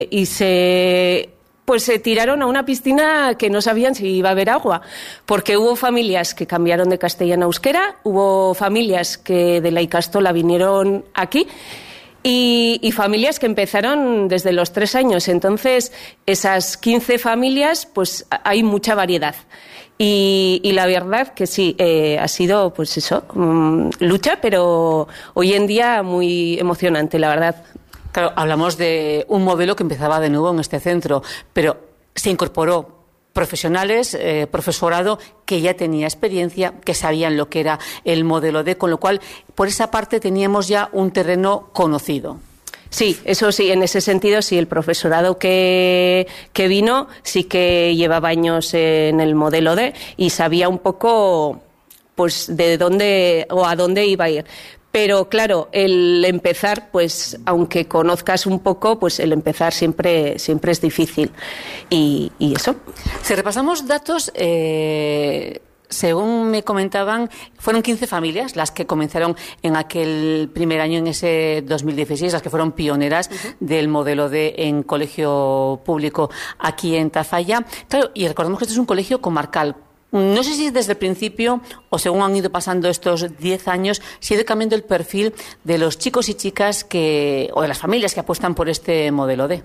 y pues se tiraron a una piscina que no sabían si iba a haber agua, porque hubo familias que cambiaron de castellano a euskera, hubo familias que de la Ikastola vinieron aquí y familias que empezaron desde los 3 años. Entonces, esas 15 familias, pues hay mucha variedad. Y la verdad que sí, ha sido, pues eso, lucha, pero hoy en día muy emocionante, la verdad. Claro, hablamos de un modelo que empezaba de nuevo en este centro, pero se incorporó profesionales, profesorado que ya tenía experiencia, que sabían lo que era el modelo D, con lo cual, por esa parte teníamos ya un terreno conocido. Sí, eso sí, en ese sentido sí, el profesorado que vino sí que llevaba años en el modelo D y sabía un poco pues de dónde o a dónde iba a ir. Pero claro, el empezar, pues aunque conozcas un poco, pues el empezar siempre es difícil. Y eso. Si repasamos datos, según me comentaban, fueron 15 familias las que comenzaron en aquel primer año, en ese 2016, las que fueron pioneras del modelo D en colegio público aquí en Tafalla. Claro, y recordemos que este es un colegio comarcal. No sé si desde el principio o según han ido pasando estos 10 años, se ha ido cambiando el perfil de los chicos y chicas o de las familias que apuestan por este modelo D.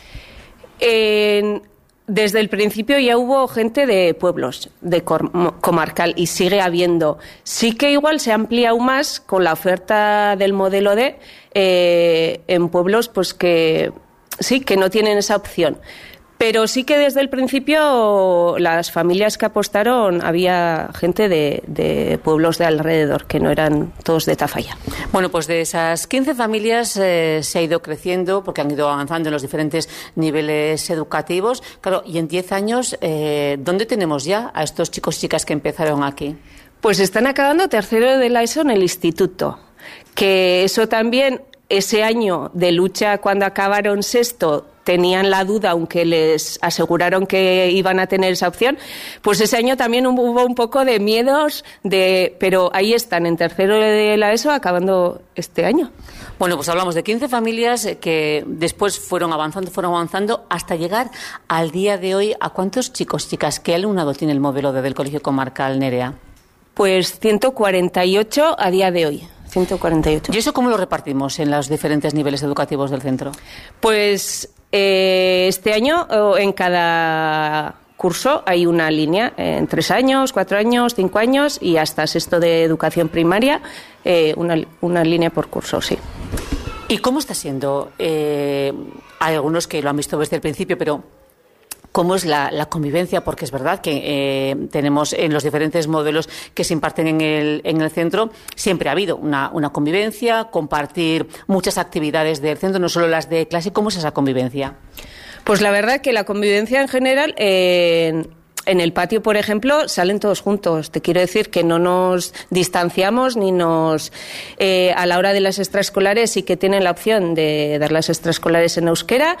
Desde el principio ya hubo gente de pueblos, de comarcal, y sigue habiendo. Sí que igual se ha ampliado más con la oferta del modelo D en pueblos pues que sí, que no tienen esa opción. Pero sí que desde el principio las familias que apostaron había gente de pueblos de alrededor, que no eran todos de Tafalla. Bueno, pues de esas 15 familias se ha ido creciendo porque han ido avanzando en los diferentes niveles educativos. Claro, y en 10 años, ¿dónde tenemos ya a estos chicos y chicas que empezaron aquí? Pues están acabando tercero de la ESO en el instituto, que eso también, ese año de lucha cuando acabaron sexto, tenían la duda, aunque les aseguraron que iban a tener esa opción, pues ese año también hubo un poco de miedos, pero ahí están, en tercero de la ESO, acabando este año. Bueno, pues hablamos de 15 familias que después fueron avanzando hasta llegar al día de hoy. ¿A cuántos chicos, chicas, qué alumnado tiene el modelo del Colegio Comarcal, Nerea? Pues 148 a día de hoy. 148. ¿Y eso cómo lo repartimos en los diferentes niveles educativos del centro? Pues este año en cada curso hay una línea, en 3 años, 4 años, 5 años y hasta sexto de educación primaria, una línea por curso, sí. ¿Y cómo está siendo? Hay algunos que lo han visto desde el principio, pero ¿cómo es la convivencia? Porque es verdad que tenemos en los diferentes modelos que se imparten en el centro, siempre ha habido una convivencia, compartir muchas actividades del centro, no solo las de clase. ¿Cómo es esa convivencia? Pues la verdad que la convivencia en general, en el patio, por ejemplo, salen todos juntos. Te quiero decir que no nos distanciamos ni nos... a la hora de las extraescolares sí que tienen la opción de dar las extraescolares en euskera.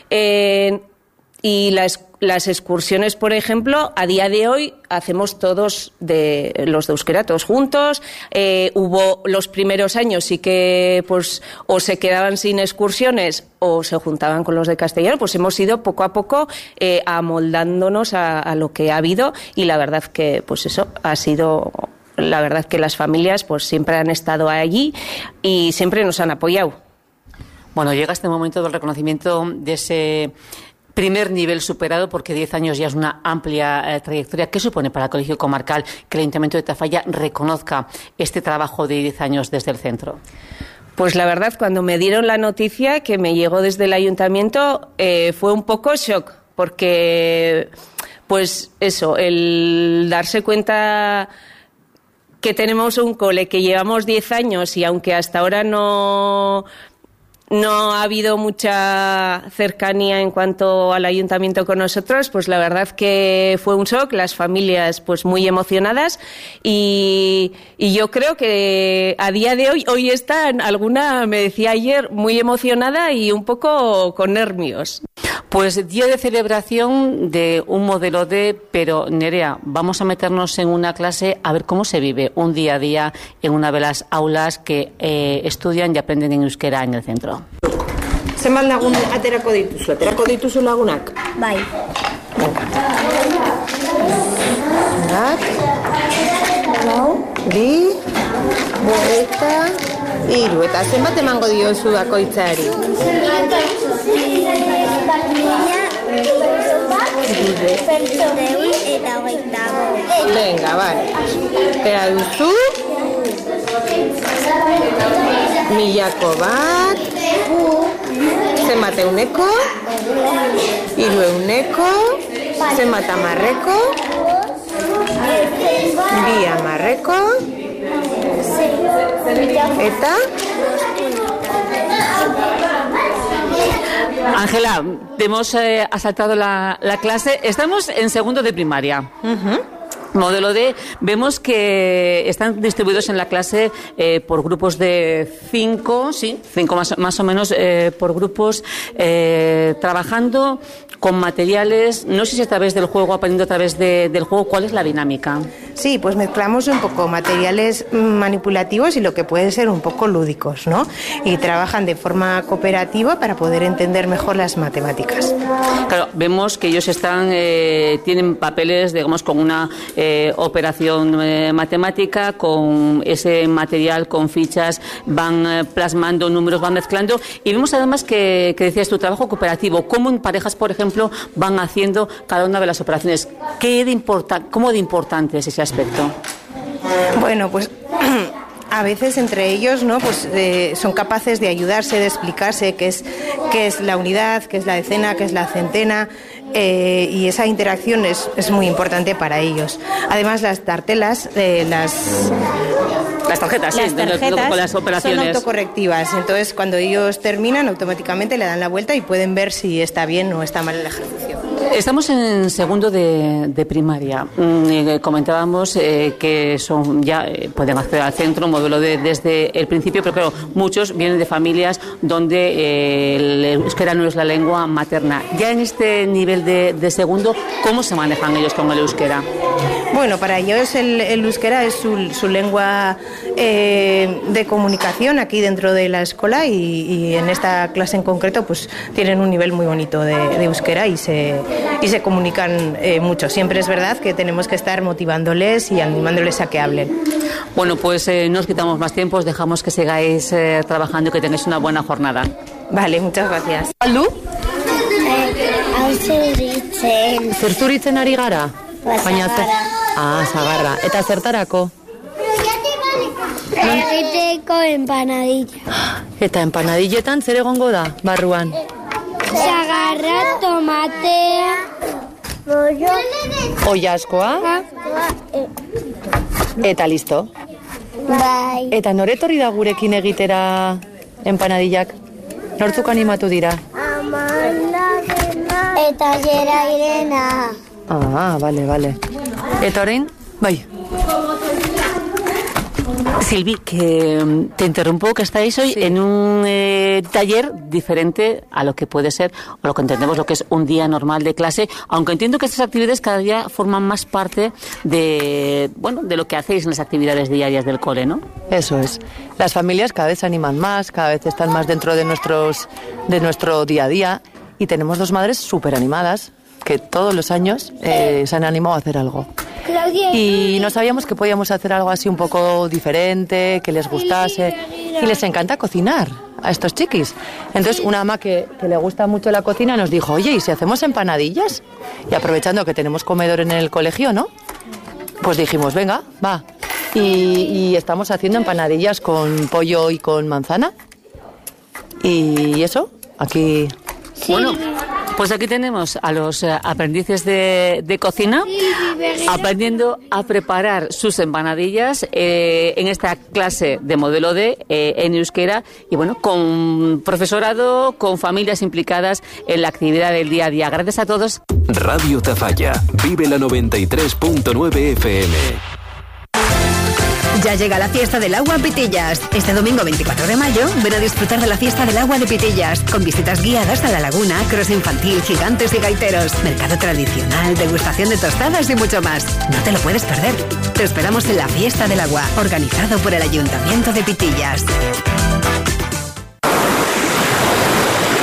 Y las excursiones, por ejemplo, a día de hoy hacemos todos los de euskera, todos juntos. Hubo los primeros años sí que pues o se quedaban sin excursiones o se juntaban con los de castellano. Pues hemos ido poco a poco amoldándonos a lo que ha habido y la verdad que pues eso ha sido... La verdad que las familias pues siempre han estado allí y siempre nos han apoyado. Bueno, llega este momento del reconocimiento de ese primer nivel superado, porque 10 años ya es una amplia trayectoria. ¿Qué supone para el Colegio Comarcal que el Ayuntamiento de Tafalla reconozca este trabajo de 10 años desde el centro? Pues la verdad, cuando me dieron la noticia que me llegó desde el Ayuntamiento, fue un poco shock, porque, pues eso, el darse cuenta que tenemos un cole que llevamos 10 años y aunque hasta ahora no ha habido mucha cercanía en cuanto al ayuntamiento con nosotros, pues la verdad que fue un shock, las familias pues muy emocionadas y yo creo que a día de hoy están, alguna me decía ayer, muy emocionada y un poco con nervios. Pues día de celebración de un modelo D, pero Nerea, vamos a meternos en una clase a ver cómo se vive un día a día en una de las aulas que estudian y aprenden en euskera en el centro. Zenbat lagun aterako dituzu? Aterako dituzu lagunak? Bai. Bat, bi, eta hiru. Eta zenbat emango diozu bakoitzari? Venga, vale. Eta duzu milako bat, zenbat euneko, hiru euneko, zenbat amarreko, bi amarreko, eta... Ángela, hemos asaltado la clase. Estamos en segundo de primaria. Modelo D, vemos que están distribuidos en la clase por grupos de 5 más o menos por grupos, trabajando con materiales, no sé si a través del juego, aprendiendo a través del juego. ¿Cuál es la dinámica? Sí, pues mezclamos un poco materiales manipulativos y lo que pueden ser un poco lúdicos, ¿no? Y trabajan de forma cooperativa para poder entender mejor las matemáticas. Claro, vemos que ellos tienen papeles, digamos, con una operación matemática, con ese material, con fichas, van plasmando números, van mezclando, y vemos además que decías tu trabajo cooperativo, cómo en parejas, por ejemplo, van haciendo cada una de las operaciones. ¿Cómo de importante es ese aspecto? Bueno, pues a veces entre ellos, ¿no? Pues son capaces de ayudarse, de explicarse qué es la unidad, qué es la decena, qué es la centena, y esa interacción es muy importante para ellos. Además, las tartelas, las tarjetas, con las operaciones, son autocorrectivas. Entonces, cuando ellos terminan, automáticamente le dan la vuelta y pueden ver si está bien o está mal el ejercicio. Estamos en segundo de primaria. Comentábamos que pueden acceder al centro, modelo D desde el principio, pero claro, muchos vienen de familias donde el euskera no es la lengua materna. Ya en este nivel de segundo, ¿cómo se manejan ellos con el euskera? Bueno, para ellos el euskera es su lengua de comunicación aquí dentro de la escuela, y en esta clase en concreto pues tienen un nivel muy bonito de euskera y se comunican mucho. Siempre es verdad que tenemos que estar motivándoles y animándoles a que hablen. Bueno, pues no os quitamos más tiempo, os dejamos que sigáis trabajando y que tengáis una buena jornada. Vale, muchas gracias. Aldu? Zerturitzen ari gara? Sagarra. Eta zertarako? Egiteko empanadilla. Eta empanadilletan zer egongo da, barruan? Sagarra, tomatea, Oilaskoa? Eta listo. bai. Eta noretorri da gurekin egitera empanadillak? Nortzuk animatu dira? Eta Jera Irena. Vale. Eta orain? Bai. Silvi, que te interrumpo, que estáis hoy en un taller diferente a lo que puede ser, o lo que entendemos lo que es un día normal de clase, aunque entiendo que estas actividades cada día forman más parte de lo que hacéis en las actividades diarias del cole, ¿no? Eso es. Las familias cada vez se animan más, cada vez están más dentro de nuestro día a día, y tenemos dos madres súper animadas que todos los años se han animado a hacer algo. Y no sabíamos que podíamos hacer algo así un poco diferente, que les gustase, y les encanta cocinar a estos chiquis. Entonces una ama que le gusta mucho la cocina nos dijo, oye, ¿y si hacemos empanadillas? Y aprovechando que tenemos comedor en el colegio, ¿no? Pues dijimos, venga, va. Y estamos haciendo empanadillas con pollo y con manzana. Y eso, aquí... Sí. Bueno, pues aquí tenemos a los aprendices de cocina aprendiendo a preparar sus empanadillas en esta clase de modelo D en euskera, y bueno, con profesorado, con familias implicadas en la actividad del día a día. Gracias a todos. Radio Tafalla, vive la 93.9 FM. Ya llega la fiesta del agua en Pitillas. Este domingo 24 de mayo, ven a disfrutar de la fiesta del agua de Pitillas, con visitas guiadas a la laguna, cross infantil, gigantes y gaiteros, mercado tradicional, degustación de tostadas y mucho más. No te lo puedes perder. Te esperamos en la fiesta del agua, organizado por el Ayuntamiento de Pitillas.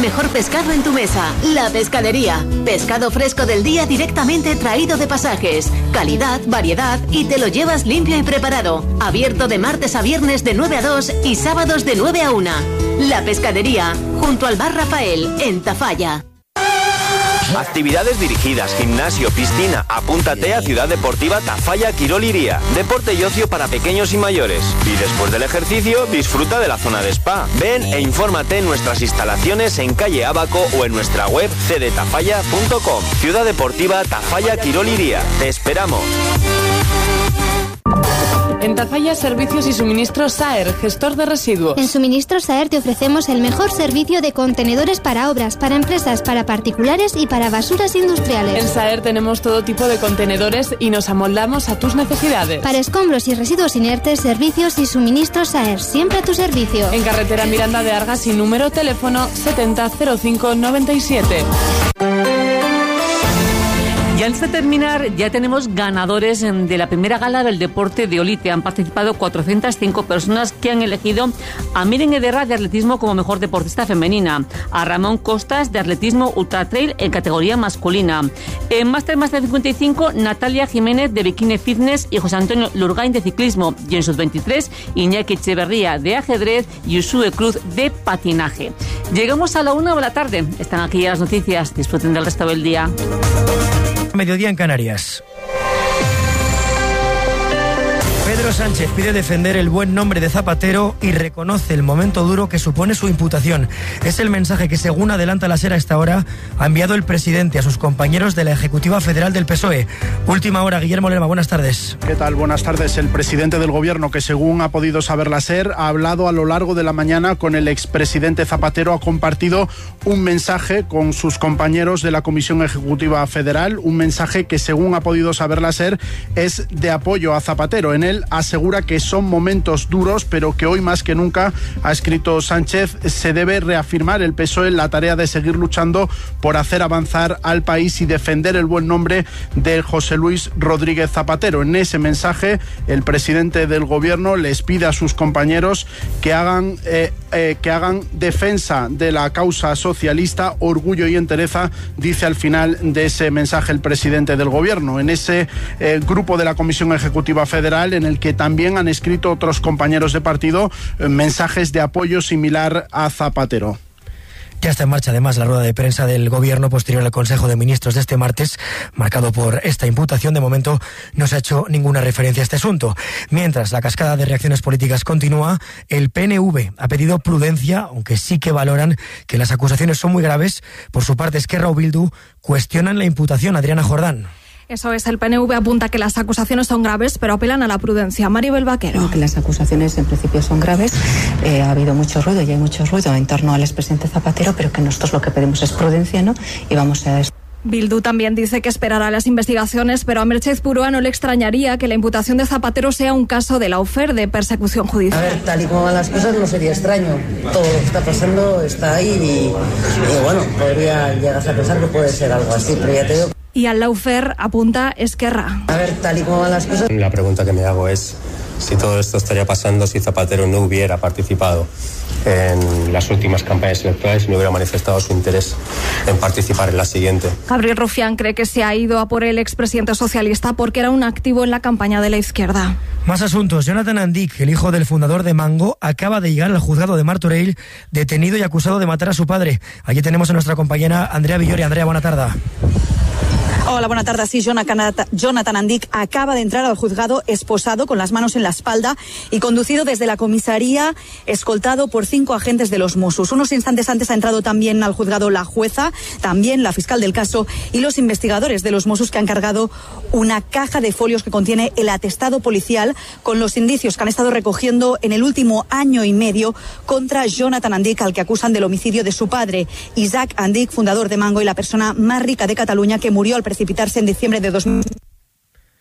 mejor pescado en tu mesa. La Pescadería. Pescado fresco del día directamente traído de Pasajes. Calidad, variedad y te lo llevas limpio y preparado. Abierto de martes a viernes de 9 a 2 y sábados de 9 a 1. La Pescadería, junto al Bar Rafael, en Tafalla. Actividades dirigidas, gimnasio, piscina. Apúntate a Ciudad Deportiva Tafalla Quirol Iría. Deporte y ocio para pequeños y mayores. Y después del ejercicio, disfruta de la zona de spa. Ven e infórmate en nuestras instalaciones en calle Ábaco o en nuestra web cdtafalla.com. Ciudad Deportiva Tafalla Quirol Iría. Te esperamos. En Tafalla, Servicios y Suministros Saer, gestor de residuos. En Suministros Saer te ofrecemos el mejor servicio de contenedores para obras, para empresas, para particulares y para basuras industriales. En Saer tenemos todo tipo de contenedores y nos amoldamos a tus necesidades. Para escombros y residuos inertes, Servicios y Suministros Saer, siempre a tu servicio. En carretera Miranda de Argas, sin número, teléfono 700597. Y antes de terminar, ya tenemos ganadores de la primera gala del deporte de Olite. Han participado 405 personas que han elegido a Miren Ederra de atletismo como mejor deportista femenina, a Ramón Costas de atletismo ultra trail en categoría masculina. En Máster 55, Natalia Jiménez de bikini fitness y José Antonio Lurgain de ciclismo. Y en sub-23, Iñaki Echeverría de ajedrez y Usue Cruz de patinaje. Llegamos a la 1 de la tarde. Están aquí las noticias. Disfruten del resto del día. Mediodía en Canarias. Pedro Sánchez pide defender el buen nombre de Zapatero y reconoce el momento duro que supone su imputación. Es el mensaje que, según adelanta la SER a esta hora, ha enviado el presidente a sus compañeros de la Ejecutiva Federal del PSOE. Última hora, Guillermo Lerma, buenas tardes. ¿Qué tal? Buenas tardes. El presidente del Gobierno, que según ha podido saber la SER, ha hablado a lo largo de la mañana con el expresidente Zapatero, ha compartido un mensaje con sus compañeros de la Comisión Ejecutiva Federal, un mensaje que, según ha podido saber la SER, es de apoyo a Zapatero. En él asegura que son momentos duros, pero que hoy más que nunca, ha escrito Sánchez, se debe reafirmar el PSOE en la tarea de seguir luchando por hacer avanzar al país y defender el buen nombre de José Luis Rodríguez Zapatero. En ese mensaje, el presidente del Gobierno les pide a sus compañeros que hagan defensa de la causa socialista, orgullo y entereza, dice al final de ese mensaje el presidente del Gobierno. En ese grupo de la Comisión Ejecutiva Federal, en el que también han escrito otros compañeros de partido mensajes de apoyo similar a Zapatero. Ya está en marcha además la rueda de prensa del Gobierno posterior al Consejo de Ministros de este martes, marcado por esta imputación. De momento no se ha hecho ninguna referencia a este asunto. Mientras la cascada de reacciones políticas continúa, el PNV ha pedido prudencia, aunque sí que valoran que las acusaciones son muy graves. Por su parte, Esquerra o Bildu cuestionan la imputación. Adriana Jordán. Eso es, el PNV apunta que las acusaciones son graves, pero apelan a la prudencia. Maribel Vaquero. Que las acusaciones en principio son graves, ha habido mucho ruido y hay mucho ruido en torno al expresidente Zapatero, pero que nosotros lo que pedimos es prudencia, ¿no? Y vamos a... Bildu también dice que esperará las investigaciones, pero a Merchez Purúa no le extrañaría que la imputación de Zapatero sea un caso de lawfare, de persecución judicial. A ver, tal y como van las cosas no sería extraño. Todo lo que está pasando está ahí y bueno, podría llegar a pensar que puede ser algo así, pero ya te digo. Y al lawfare apunta Esquerra. A ver, tal y como van las cosas... La pregunta que me hago es si todo esto estaría pasando si Zapatero no hubiera participado en las últimas campañas electorales y no hubiera manifestado su interés en participar en la siguiente. Gabriel Rufián cree que se ha ido a por el expresidente socialista porque era un activo en la campaña de la izquierda. Más asuntos. Jonathan Andic, el hijo del fundador de Mango, acaba de llegar al juzgado de Martorell, detenido y acusado de matar a su padre. Allí tenemos a nuestra compañera Andrea Villori. Andrea, buena tarde. Hola, buena tarde. Sí, Jonathan Andic acaba de entrar al juzgado esposado, con las manos en la espalda y conducido desde la comisaría, escoltado por 5 agentes de los Mossos. Unos instantes antes ha entrado también al juzgado la jueza, también la fiscal del caso y los investigadores de los Mossos, que han cargado una caja de folios que contiene el atestado policial con los indicios que han estado recogiendo en el último año y medio contra Jonathan Andic, al que acusan del homicidio de su padre, Isaac Andic, fundador de Mango y la persona más rica de Cataluña, que murió al precipitarse en diciembre de 2000.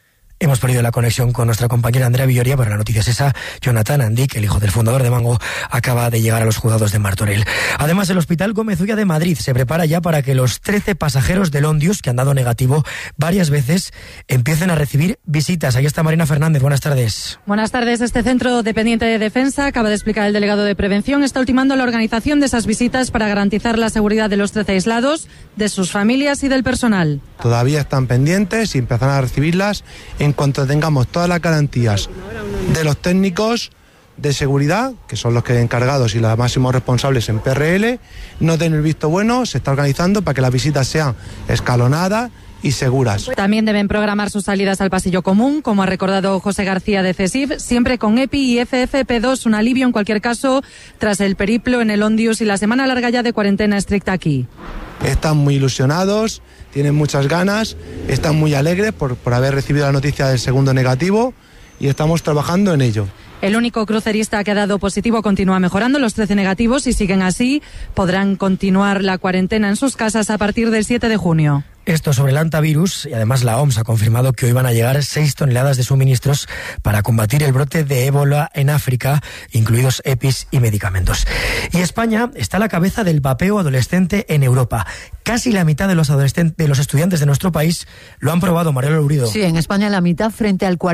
hemos perdido la conexión con nuestra compañera Andrea Villoria, pero la noticia es esa. Jonathan Andic, el hijo del fundador de Mango, acaba de llegar a los juzgados de Martorell. Además, el Hospital Gómez Ulla de Madrid se prepara ya para que los 13 pasajeros del Ondius, que han dado negativo varias veces, empiecen a recibir visitas. Ahí está Marina Fernández. Buenas tardes. Buenas tardes. Este centro dependiente de Defensa, acaba de explicar el delegado de Prevención, está ultimando la organización de esas visitas para garantizar la seguridad de los 13 aislados, de sus familias y del personal. Todavía están pendientes y empezarán a recibirlas en cuanto tengamos todas las garantías de los técnicos de seguridad, que son los que encargados y los máximos responsables en PRL, no den el visto bueno. Se está organizando para que las visitas sean escalonadas y seguras. También deben programar sus salidas al pasillo común, como ha recordado José García de CESIF, siempre con EPI y FFP2, un alivio en cualquier caso tras el periplo en el Ondius y la semana larga ya de cuarentena estricta aquí. Están muy ilusionados, tienen muchas ganas, están muy alegres por haber recibido la noticia del segundo negativo y estamos trabajando en ello. El único crucerista que ha dado positivo continúa mejorando. Los 13 negativos, si siguen así, podrán continuar la cuarentena en sus casas a partir del 7 de junio. Esto sobre el hantavirus, y además la OMS ha confirmado que hoy van a llegar 6 toneladas de suministros para combatir el brote de ébola en África, incluidos EPIs y medicamentos. Y España está a la cabeza del vapeo adolescente en Europa. Casi la mitad de los estudiantes de nuestro país lo han probado, Mariela Lurido. Sí, en España la mitad frente al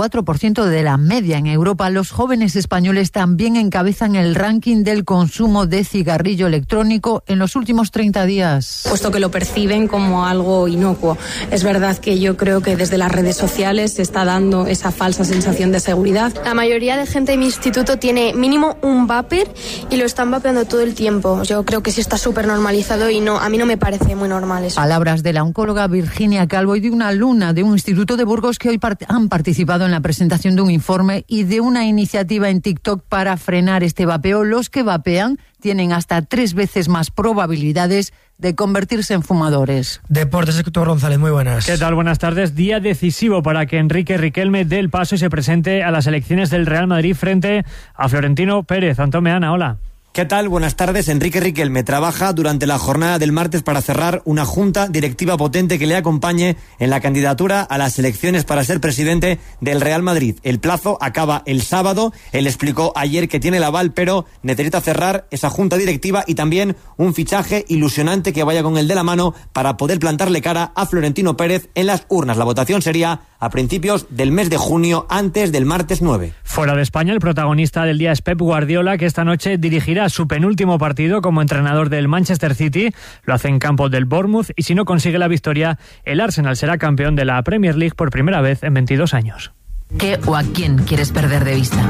44% de la media en Europa. Los jóvenes españoles también encabezan el ranking del consumo de cigarrillo electrónico en los últimos 30 días. Puesto que lo perciben como algo inocuo. Es verdad que yo creo que desde las redes sociales se está dando esa falsa sensación de seguridad. La mayoría de gente en mi instituto tiene mínimo un vapor y lo están vapeando todo el tiempo. Yo creo que sí está súper normalizado y a mí no me parece muy normal eso. Palabras de la oncóloga Virginia Calvo y de una alumna de un instituto de Burgos que hoy han participado en la presentación de un informe y de una iniciativa en TikTok para frenar este vapeo. Los que vapean tienen hasta 3 veces más probabilidades de convertirse en fumadores. Deportes, Héctor González, muy buenas. ¿Qué tal? Buenas tardes. Día decisivo para que Enrique Riquelme dé el paso y se presente a las elecciones del Real Madrid frente a Florentino Pérez. Antón Meana, hola. ¿Qué tal? Buenas tardes. Enrique Riquelme trabaja durante la jornada del martes para cerrar una junta directiva potente que le acompañe en la candidatura a las elecciones para ser presidente del Real Madrid. El plazo acaba el sábado. Él explicó ayer que tiene el aval, pero necesita cerrar esa junta directiva y también un fichaje ilusionante que vaya con el de la mano para poder plantarle cara a Florentino Pérez en las urnas. La votación sería a principios del mes de junio, antes del martes 9. Fuera de España, el protagonista del día es Pep Guardiola, que esta noche dirigirá su penúltimo partido como entrenador del Manchester City. Lo hace en campo del Bournemouth y si no consigue la victoria, el Arsenal será campeón de la Premier League por primera vez en 22 años. ¿Qué o a quién quieres perder de vista?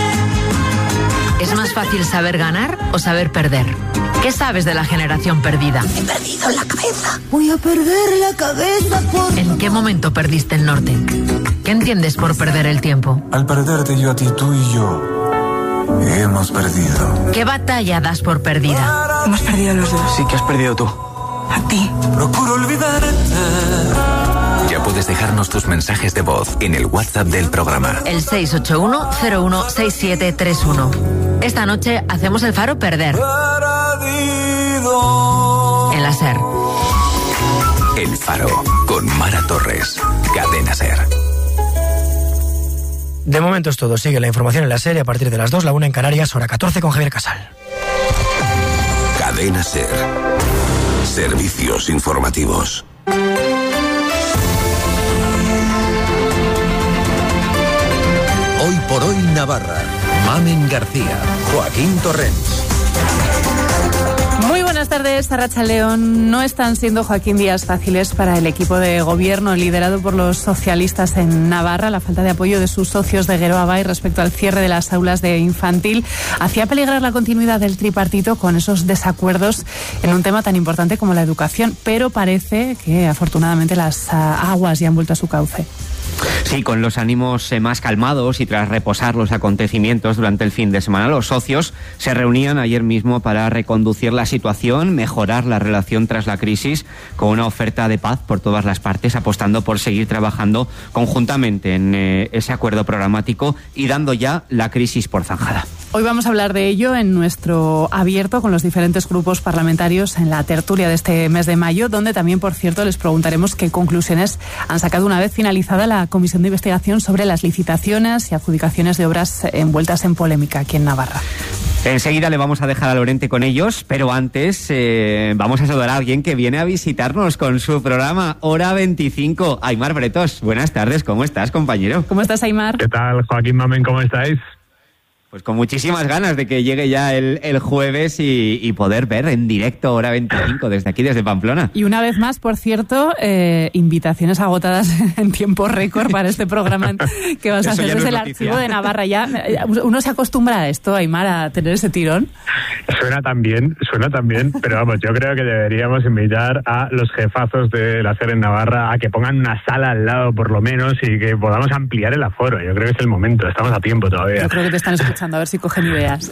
¿Es más fácil saber ganar o saber perder? ¿Qué sabes de la generación perdida? He perdido la cabeza. Voy a perder la cabeza por... ¿En qué momento perdiste el norte? ¿Qué entiendes por perder el tiempo? Al perderte yo a ti, tú y yo hemos perdido. ¿Qué batalla das por perdida? Hemos perdido los dos. Sí, que has perdido tú. A ti. Procuro olvidarte. Ya puedes dejarnos tus mensajes de voz en el WhatsApp del programa. El 681-016731. Esta noche hacemos el Faro Perder. En la SER. El Faro, con Mara Torres. Cadena SER. De momento es todo. Sigue la información en la SER a partir de las 2, la 1 en Canarias, hora 14 con Javier Casal. Cadena SER. Servicios informativos. Hoy por hoy Navarra. Mamen García, Joaquín Torrens. Muy buenas tardes, Arratsaldeon. No están siendo, Joaquín, días fáciles para el equipo de gobierno liderado por los socialistas en Navarra. La falta de apoyo de sus socios de Geroa Bai respecto al cierre de las aulas de infantil hacía peligrar la continuidad del tripartito con esos desacuerdos en un tema tan importante como la educación. Pero parece que, afortunadamente, las aguas ya han vuelto a su cauce. Sí, con los ánimos más calmados y tras reposar los acontecimientos durante el fin de semana, los socios se reunían ayer mismo para reconducir la situación, mejorar la relación tras la crisis, con una oferta de paz por todas las partes, apostando por seguir trabajando conjuntamente en ese acuerdo programático y dando ya la crisis por zanjada. Hoy vamos a hablar de ello en nuestro abierto con los diferentes grupos parlamentarios en la tertulia de este mes de mayo, donde también, por cierto, les preguntaremos qué conclusiones han sacado una vez finalizada la comisión de investigación sobre las licitaciones y adjudicaciones de obras envueltas en polémica aquí en Navarra. Enseguida le vamos a dejar a Lorente con ellos, pero antes vamos a saludar a alguien que viene a visitarnos con su programa Hora 25. Aimar Bretos, buenas tardes, ¿cómo estás, compañero? ¿Cómo estás, Aimar? ¿Qué tal, Joaquín Mamen, cómo estáis? Pues con muchísimas ganas de que llegue ya el jueves y poder ver en directo Hora 25 desde aquí, desde Pamplona. Y una vez más, por cierto, invitaciones agotadas en tiempo récord para este programa que vas a hacer desde el Archivo de Navarra. Ya uno se acostumbra a esto, Aimar, a tener ese tirón. Suena tan bien, pero vamos, yo creo que deberíamos invitar a los jefazos de la SER en Navarra a que pongan una sala al lado por lo menos y que podamos ampliar el aforo. Yo creo que es el momento, estamos a tiempo todavía. Yo creo que te están escuchando, a ver si cogen ideas.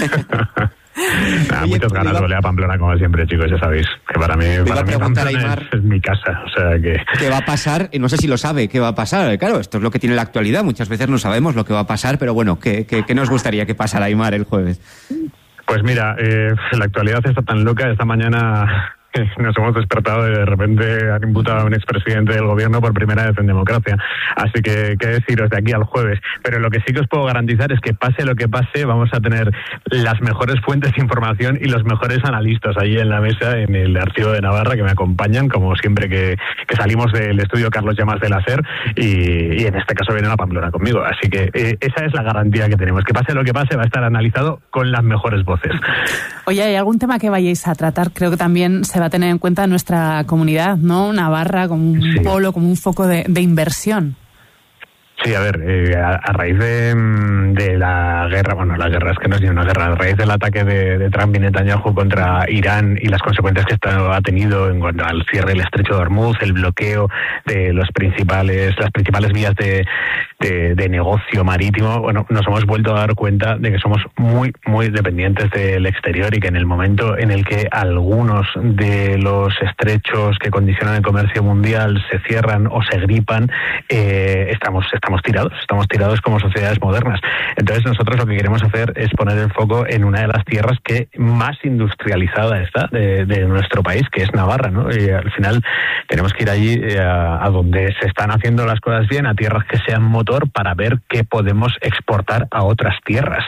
Muchas ganas de volver a Pamplona, como siempre, chicos, ya sabéis que para mí Pamplona es mi casa, o sea que... ¿Qué va a pasar? No sé si lo sabe, ¿qué va a pasar? Claro, esto es lo que tiene la actualidad, muchas veces no sabemos lo que va a pasar, pero bueno, ¿qué nos gustaría que pasara, Aimar, el jueves? Pues mira, la actualidad está tan loca, esta mañana... Nos hemos despertado y de repente han imputado a un expresidente del gobierno por primera vez en democracia. Así que, qué deciros de aquí al jueves. Pero lo que sí que os puedo garantizar es que pase lo que pase, vamos a tener las mejores fuentes de información y los mejores analistas allí en la mesa, en el Archivo de Navarra, que me acompañan, como siempre que salimos del estudio Carlos Llamas de la SER, y en este caso vienen a Pamplona conmigo. Así que esa es la garantía que tenemos. Que pase lo que pase, va a estar analizado con las mejores voces. Oye, ¿hay algún tema que vayáis a tratar? Creo que también se va a tener en cuenta nuestra comunidad, ¿no? Navarra como un polo, como un foco de inversión. Sí, a ver, a raíz de la guerra, bueno, la guerra es que no es ni una guerra, a raíz del ataque de Trump y Netanyahu contra Irán y las consecuencias que ha tenido en cuanto al cierre del Estrecho de Hormuz, el bloqueo de las principales vías de negocio marítimo, bueno, nos hemos vuelto a dar cuenta de que somos muy, muy dependientes del exterior y que en el momento en el que algunos de los estrechos que condicionan el comercio mundial se cierran o se gripan, estamos tirados como sociedades modernas. Entonces nosotros lo que queremos hacer es poner el foco en una de las tierras que más industrializada está de nuestro país, que es Navarra, ¿no? Y al final tenemos que ir allí a donde se están haciendo las cosas bien, a tierras que sean motor para ver qué podemos exportar a otras tierras.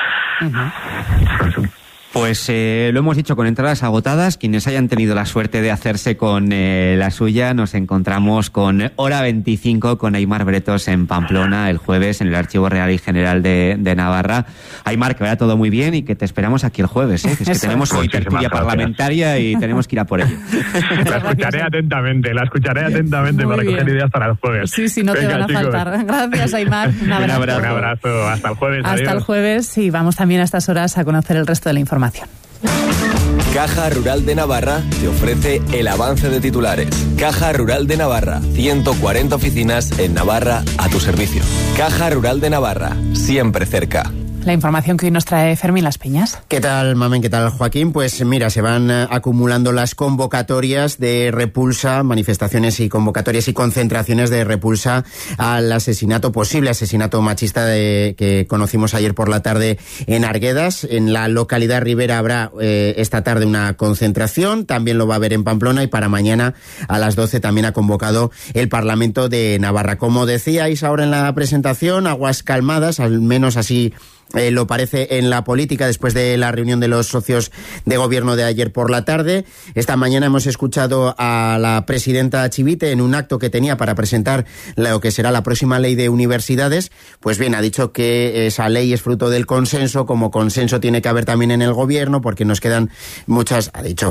Uh-huh. Pues lo hemos dicho, con entradas agotadas. Quienes hayan tenido la suerte de hacerse con la suya, nos encontramos con Hora 25 con Aimar Bretos en Pamplona el jueves en el Archivo Real y General de Navarra. Aimar, que vaya todo muy bien y que te esperamos aquí el jueves, ¿eh? Que es que tenemos hoy tertulia parlamentaria y tenemos que ir a por ello. La escucharé atentamente para coger ideas para el jueves. Sí, no te van a faltar. Gracias, Aimar. Un abrazo. Un abrazo. Hasta el jueves. Hasta el jueves, y vamos también a estas horas a conocer el resto de la información. Caja Rural de Navarra te ofrece el avance de titulares. Caja Rural de Navarra, 140 oficinas en Navarra a tu servicio. Caja Rural de Navarra, siempre cerca. La información que hoy nos trae Fermín Las Peñas. ¿Qué tal, Mamen? ¿Qué tal, Joaquín? Pues mira, se van acumulando las convocatorias de repulsa, manifestaciones y convocatorias y concentraciones de repulsa al posible asesinato machista que conocimos ayer por la tarde en Arguedas. En la localidad Ribera habrá esta tarde una concentración, también lo va a haber en Pamplona, y para mañana a las 12 también ha convocado el Parlamento de Navarra. Como decíais ahora en la presentación, aguas calmadas, al menos así lo parece en la política después de la reunión de los socios de gobierno de ayer por la tarde. Esta mañana hemos escuchado a la presidenta Chivite en un acto que tenía para presentar lo que será la próxima ley de universidades. Pues bien, ha dicho que esa ley es fruto del consenso, como consenso tiene que haber también en el gobierno, porque nos quedan muchas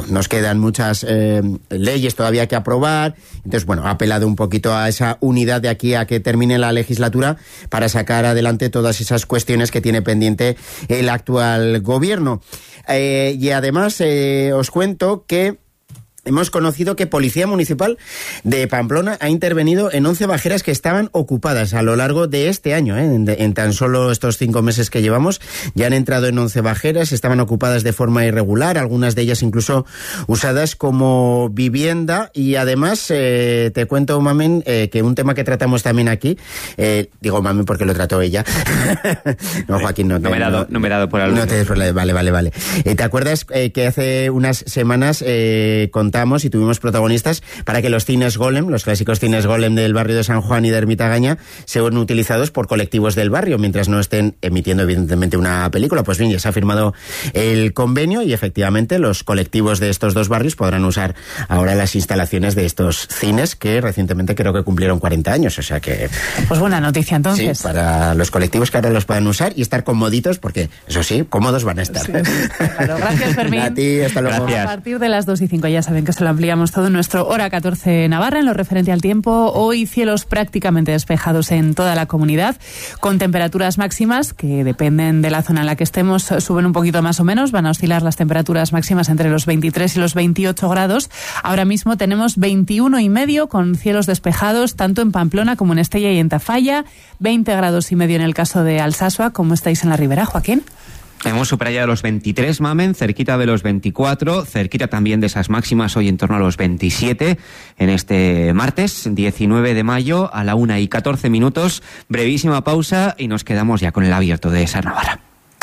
leyes todavía que aprobar. Entonces, bueno, ha apelado un poquito a esa unidad de aquí a que termine la legislatura para sacar adelante todas esas cuestiones que tiene pendiente el actual gobierno. Y además os cuento que hemos conocido que Policía Municipal de Pamplona ha intervenido en 11 bajeras que estaban ocupadas a lo largo de este año. En tan solo estos 5 meses que llevamos, ya han entrado en 11 bajeras, estaban ocupadas de forma irregular, algunas de ellas incluso usadas como vivienda. Y además, te cuento, Mamen, que un tema que tratamos también aquí, digo Mamen porque lo trató ella. No, Joaquín, no me he dado por algo. No te des por la... Vale. ¿Te acuerdas que hace unas semanas contamos y tuvimos protagonistas para que los cines Golem, los clásicos cines Golem del barrio de San Juan y de Ermita-Gaña, sean utilizados por colectivos del barrio mientras no estén emitiendo evidentemente una película? Pues bien, ya se ha firmado el convenio y efectivamente los colectivos de estos dos barrios podrán usar ahora las instalaciones de estos cines que recientemente creo que cumplieron 40 años, o sea que... Pues buena noticia entonces. Sí, para los colectivos que ahora los puedan usar y estar comoditos, porque eso sí, cómodos van a estar. Sí, claro. Gracias, Fermín. A ti, hasta luego. Gracias. A partir de las 2:05 ya saben que se lo ampliamos todo en nuestro Hora 14 Navarra. En lo referente al tiempo, hoy cielos prácticamente despejados en toda la comunidad, con temperaturas máximas que dependen de la zona en la que estemos, suben un poquito más o menos, van a oscilar las temperaturas máximas entre los 23 y los 28 grados. Ahora mismo tenemos 21,5 con cielos despejados, tanto en Pamplona como en Estella y en Tafalla, 20 grados y medio en el caso de Alsasua. ¿Cómo estáis en la Ribera, Joaquín? Hemos superado ya los 23, Mamen, cerquita de los 24, cerquita también de esas máximas hoy en torno a los 27, en este martes 19 de mayo a la 1:14. Brevísima pausa y nos quedamos ya con el abierto de SER Navarra.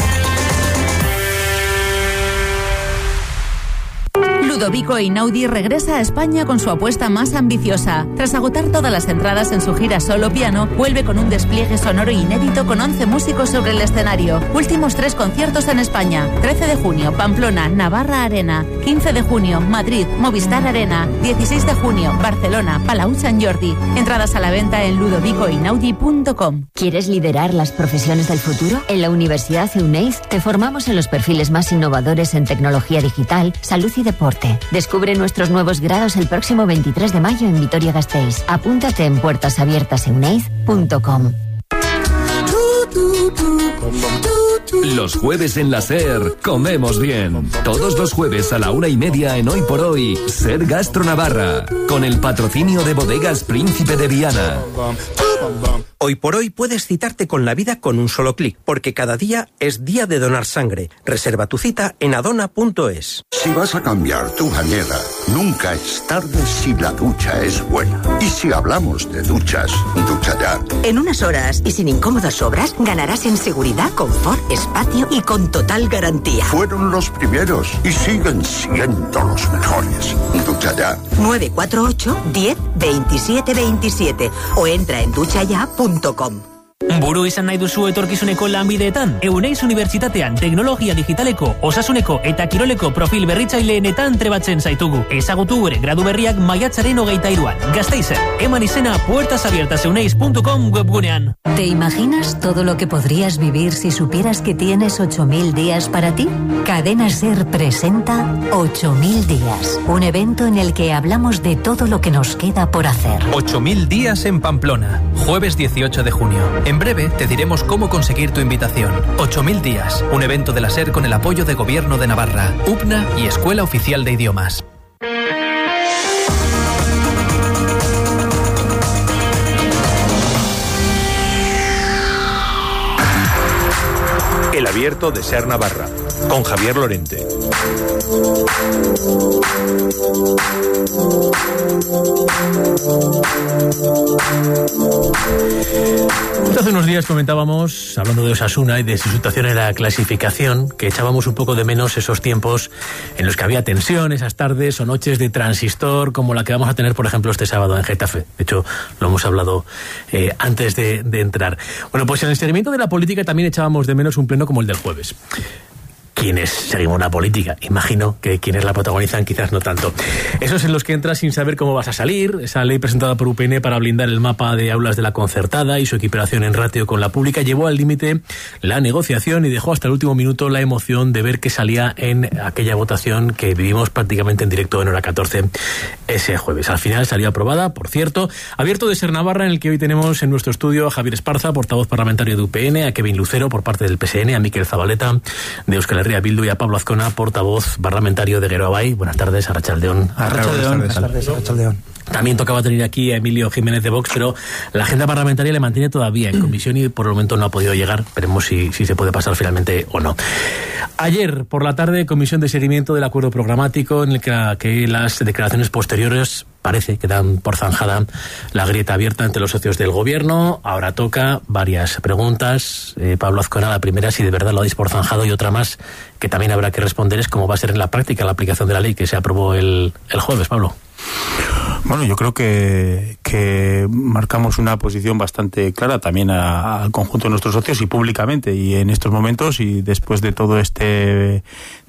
Ludovico Einaudi regresa a España con su apuesta más ambiciosa. Tras agotar todas las entradas en su gira solo piano, vuelve con un despliegue sonoro inédito con 11 músicos sobre el escenario. Últimos 3 conciertos en España: 13 de junio, Pamplona, Navarra Arena; 15 de junio, Madrid, Movistar Arena; 16 de junio, Barcelona, Palau Sant Jordi. Entradas a la venta en ludovicoeinaudi.com. ¿Quieres liderar las profesiones del futuro? En la Universidad EUNEIZ te formamos en los perfiles más innovadores en tecnología digital, salud y deporte. Descubre nuestros nuevos grados el próximo 23 de mayo en Vitoria-Gasteiz. Apúntate en puertasabiertaseuneiz.com. Los jueves en la SER comemos bien. Todos los jueves a la 1:30 en Hoy por Hoy, SER Gastro Navarra, con el patrocinio de Bodegas Príncipe de Viana. Hoy por Hoy puedes citarte con la vida con un solo clic, porque cada día es día de donar sangre. Reserva tu cita en adona.es. Si vas a cambiar tu bañera, nunca es tarde si la ducha es buena. Y si hablamos de duchas, Ducha Ya. En unas horas y sin incómodas obras, ganarás en seguridad, confort, espacio y con total garantía. Fueron los primeros y siguen siendo los mejores. Ducha Ya. 948 10 27 27 o entra en duchaya.com. Buru izan nahi duzu etorkizuneko lanbideetan? EUNEIZ Unibertsitatean teknologia digitaleko, osasuneko eta kiroleko profil berritzaileenetan trebatzen zaitugu. Ezagutu gure gradu berriak maiatzaren 23an. Gasteizen, eman izena puertasabiertaseuneiz.com webgunean. ¿Te imaginas todo lo que podrías vivir si supieras que tienes 8.000 días para ti? Cadena SER presenta 8.000 días, un evento en el que hablamos de todo lo que nos queda por hacer. 8.000 días en Pamplona, jueves 18 de junio. En breve te diremos cómo conseguir tu invitación. 8.000 días, un evento de la SER con el apoyo de Gobierno de Navarra, UPNA y Escuela Oficial de Idiomas. El abierto de SER Navarra, con Javier Lorente. Hace unos días comentábamos, hablando de Osasuna y de su situación en la clasificación, que echábamos un poco de menos esos tiempos en los que había tensión, esas tardes o noches de transistor, como la que vamos a tener, por ejemplo, este sábado en Getafe. De hecho, lo hemos hablado antes de entrar. Bueno, pues en el seguimiento de la política también echábamos de menos un pleno como el del jueves. Quienes seguimos la política, imagino que quienes la protagonizan quizás no tanto. Esos en los que entras sin saber cómo vas a salir, esa ley presentada por UPN para blindar el mapa de aulas de la concertada y su equiparación en ratio con la pública llevó al límite la negociación y dejó hasta el último minuto la emoción de ver qué salía en aquella votación que vivimos prácticamente en directo en Hora 14 ese jueves. Al final salió aprobada, por cierto, abierto de SER Navarra, en el que hoy tenemos en nuestro estudio a Javier Esparza, portavoz parlamentario de UPN, a Kevin Lucero por parte del PSN, a Miquel Zabaleta de Euskal Herria Bildu, y a Pablo Azcona, portavoz parlamentario de Gero Abay. Buenas tardes, Arratsaldeon. Buenas tardes, Arratsaldeon. También tocaba tener aquí a Emilio Jiménez de Vox, pero la agenda parlamentaria le mantiene todavía en comisión y por el momento no ha podido llegar. Veremos si se puede pasar finalmente o no. Ayer por la tarde, comisión de seguimiento del acuerdo programático, en el que las declaraciones posteriores parece que dan por zanjada la grieta abierta entre los socios del gobierno. Ahora toca varias preguntas. Pablo Azcona, la primera, si de verdad lo dais por zanjado, y otra más que también habrá que responder es cómo va a ser en la práctica la aplicación de la ley que se aprobó el jueves, Pablo. Bueno, yo creo que marcamos una posición bastante clara también al conjunto de nuestros socios y públicamente, y en estos momentos y después de todo este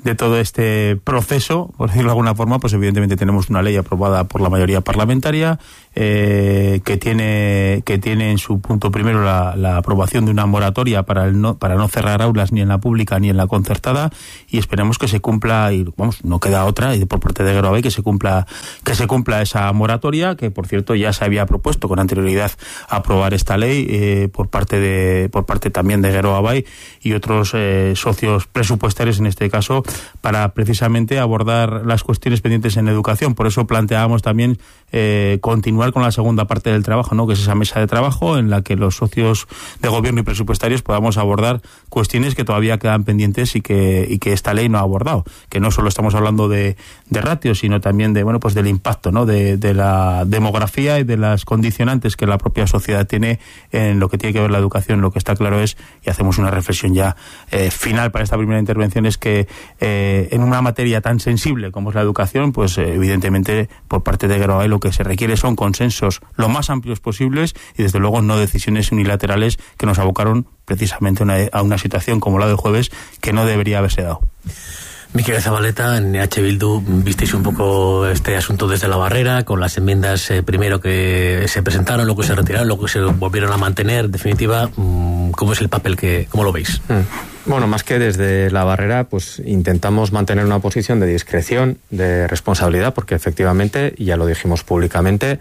proceso, por decirlo de alguna forma, pues evidentemente tenemos una ley aprobada por la mayoría parlamentaria que tiene en su punto primero la aprobación de una moratoria para no cerrar aulas ni en la pública ni en la concertada, y esperemos que se cumpla, y vamos, no queda otra, y por parte de Gero Abay que se cumpla esa moratoria, que por cierto ya se había propuesto con anterioridad aprobar esta ley por parte también de Gero Abay y otros socios presupuestarios en este caso, para precisamente abordar las cuestiones pendientes en educación. Por eso planteábamos también continuar con la segunda parte del trabajo, ¿no?, que es esa mesa de trabajo en la que los socios de gobierno y presupuestarios podamos abordar cuestiones que todavía quedan pendientes y que esta ley no ha abordado, que no solo estamos hablando de ratios, sino también de del impacto, ¿no?, de la demografía y de las condicionantes que la propia sociedad tiene en lo que tiene que ver la educación. Lo que está claro es, y hacemos una reflexión ya final para esta primera intervención, es que en una materia tan sensible como es la educación, pues evidentemente por parte de Gero Abay lo que se requiere son consensos lo más amplios posibles y desde luego no decisiones unilaterales que nos abocaron precisamente a una situación como la del jueves que no debería haberse dado. Miquel Zabaleta, en EH Bildu visteis un poco este asunto desde la barrera, con las enmiendas primero que se presentaron, luego que se retiraron, luego que se volvieron a mantener. En definitiva, ¿cómo es el papel cómo lo veis? Bueno, más que desde la barrera, pues intentamos mantener una posición de discreción, de responsabilidad, porque efectivamente, y ya lo dijimos públicamente,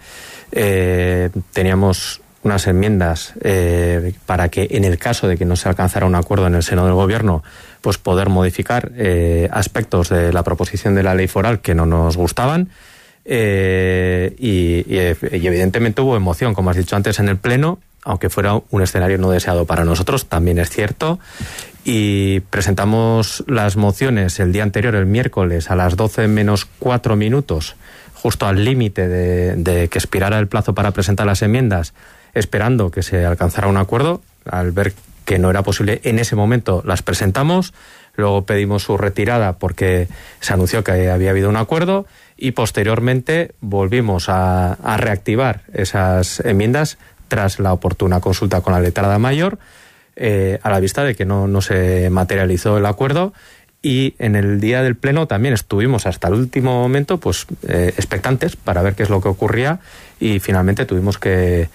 teníamos unas enmiendas para que en el caso de que no se alcanzara un acuerdo en el seno del gobierno, pues poder modificar aspectos de la proposición de la ley foral que no nos gustaban, y evidentemente hubo emoción, como has dicho antes, en el Pleno, aunque fuera un escenario no deseado para nosotros, también es cierto, y presentamos las mociones el día anterior, el miércoles, a las 12 menos 4 minutos, justo al límite de que expirara el plazo para presentar las enmiendas, esperando que se alcanzara un acuerdo. Al ver que no era posible en ese momento, las presentamos, luego pedimos su retirada porque se anunció que había habido un acuerdo, y posteriormente volvimos a reactivar esas enmiendas tras la oportuna consulta con la letrada mayor, a la vista de que no se materializó el acuerdo. Y en el día del Pleno también estuvimos hasta el último momento pues expectantes para ver qué es lo que ocurría, y finalmente tuvimos que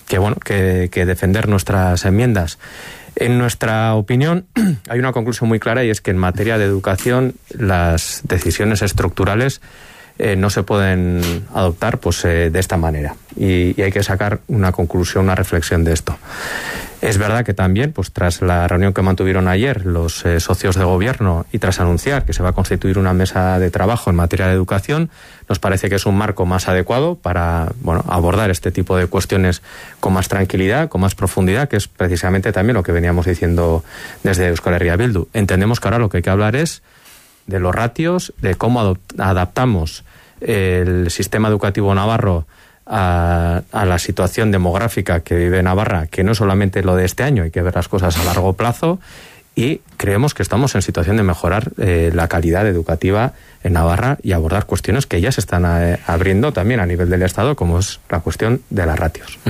defender nuestras enmiendas. En nuestra opinión hay una conclusión muy clara, y es que en materia de educación las decisiones estructurales no se pueden adoptar de esta manera, y hay que sacar una conclusión, una reflexión de esto. Es verdad que también, tras la reunión que mantuvieron ayer los socios de gobierno, y tras anunciar que se va a constituir una mesa de trabajo en materia de educación, nos parece que es un marco más adecuado para abordar este tipo de cuestiones con más tranquilidad, con más profundidad, que es precisamente también lo que veníamos diciendo desde Euskal Herria Bildu. Entendemos que ahora lo que hay que hablar es de los ratios, de cómo adaptamos el sistema educativo navarro a la situación demográfica que vive Navarra, que no es solamente lo de este año, hay que ver las cosas a largo plazo, y creemos que estamos en situación de mejorar la calidad educativa en Navarra y abordar cuestiones que ya se están abriendo también a nivel del Estado, como es la cuestión de las ratios.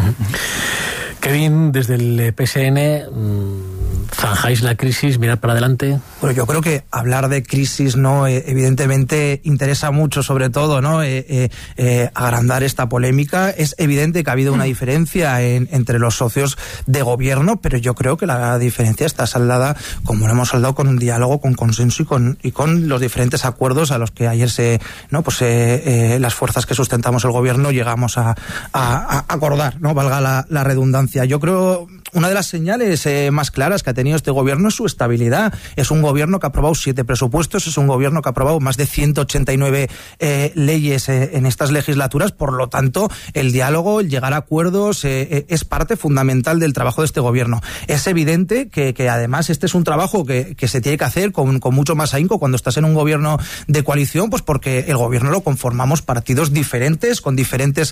Kevin, desde el PSN, ¿zanjáis la crisis, mirar para adelante? Bueno, yo creo que hablar de crisis evidentemente interesa mucho, sobre todo agrandar esta polémica. Es evidente que ha habido una diferencia entre los socios de gobierno, pero yo creo que la diferencia está saldada, como lo hemos saldado, con un diálogo, con consenso y con los diferentes acuerdos a los que ayer las fuerzas que sustentamos el gobierno llegamos a acordar, valga la redundancia. Yo creo una de las señales más claras que ha tenido este gobierno es su estabilidad. Es un gobierno que ha aprobado 7 presupuestos, es un gobierno que ha aprobado más de 189 leyes en estas legislaturas. Por lo tanto, el diálogo, el llegar a acuerdos es parte fundamental del trabajo de este gobierno. Es evidente que además este es un trabajo que se tiene que hacer con mucho más ahínco cuando estás en un gobierno de coalición, pues porque el gobierno lo conformamos partidos diferentes, con diferentes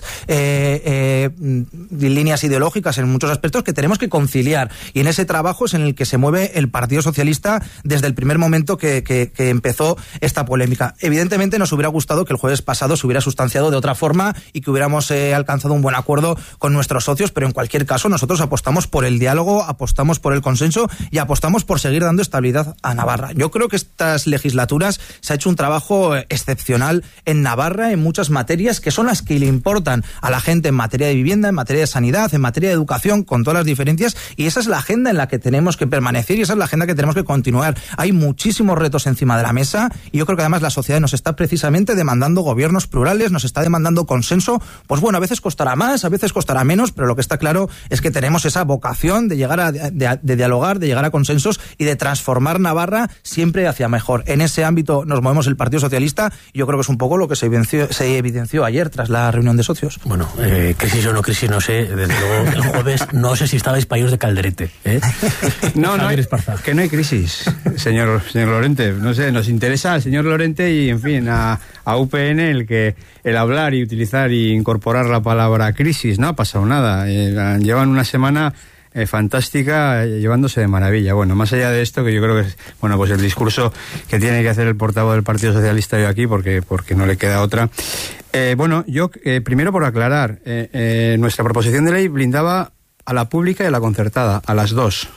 líneas ideológicas en muchos aspectos que tenemos que conciliar, y en ese trabajo es en el que se mueve el Partido Socialista desde el primer momento que empezó esta polémica. Evidentemente nos hubiera gustado que el jueves pasado se hubiera sustanciado de otra forma y que hubiéramos alcanzado un buen acuerdo con nuestros socios, pero en cualquier caso nosotros apostamos por el diálogo, apostamos por el consenso y apostamos por seguir dando estabilidad a Navarra. Yo creo que estas legislaturas se ha hecho un trabajo excepcional en Navarra en muchas materias que son las que le importan a la gente, en materia de vivienda, en materia de sanidad, en materia de educación, con todas las diferencias, y esa es la agenda en la que tenemos que permanecer y esa es la agenda que tenemos que continuar. Hay muchísimos retos encima de la mesa y yo creo que además la sociedad nos está precisamente demandando gobiernos plurales, nos está demandando consenso. Pues bueno, a veces costará más, a veces costará menos, pero lo que está claro es que tenemos esa vocación de llegar de dialogar, de llegar a consensos y de transformar Navarra siempre hacia mejor. En ese ámbito nos movemos el Partido Socialista y yo creo que es un poco lo que se evidenció ayer tras la reunión de socios. Bueno, crisis o no crisis, no sé. Desde luego, el jueves no sé si estabais países de calderete. No, que no hay crisis, señor Lorente. No sé, nos interesa al señor Lorente y, en fin, a UPN el hablar y utilizar y incorporar la palabra crisis. No ha pasado nada. Llevan una semana fantástica, llevándose de maravilla. Bueno, más allá de esto, que yo creo que es, bueno, pues el discurso que tiene que hacer el portavoz del Partido Socialista hoy aquí, porque no le queda otra. Bueno, yo primero por aclarar, nuestra proposición de ley blindaba a la pública y a la concertada, a las dos.